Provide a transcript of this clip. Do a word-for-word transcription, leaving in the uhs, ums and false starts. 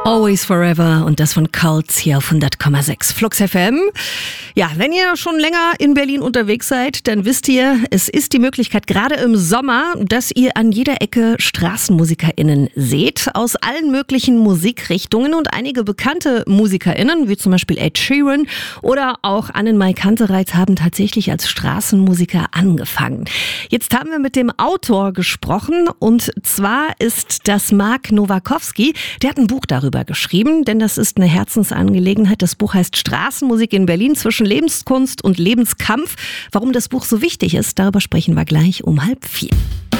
Always Forever und das von Cults hier auf hundert Komma sechs Flux F M. Ja, wenn ihr schon länger in Berlin unterwegs seid, dann wisst ihr, es ist die Möglichkeit, gerade im Sommer, dass ihr an jeder Ecke StraßenmusikerInnen seht, aus allen möglichen Musikrichtungen und einige bekannte MusikerInnen, wie zum Beispiel Ed Sheeran oder auch Annenmai Kantereit, haben tatsächlich als Straßenmusiker angefangen. Jetzt haben wir mit dem Autor gesprochen und zwar ist das Mark Nowakowski, der hat ein Buch darüber geschrieben, denn das ist eine Herzensangelegenheit. Das Buch heißt Straßenmusik in Berlin zwischen Lebenskunst und Lebenskampf. Warum das Buch so wichtig ist, darüber sprechen wir gleich um halb vier.